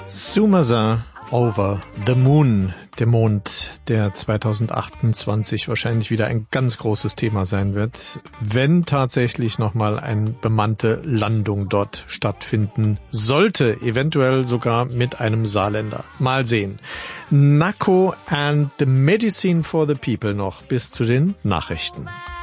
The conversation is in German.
Sumasa over the Moon, der Mond, der 2028 wahrscheinlich wieder ein ganz großes Thema sein wird, wenn tatsächlich nochmal eine bemannte Landung dort stattfinden sollte, eventuell sogar mit einem Saarländer. Mal sehen. Nako and the Medicine for the People noch bis zu den Nachrichten.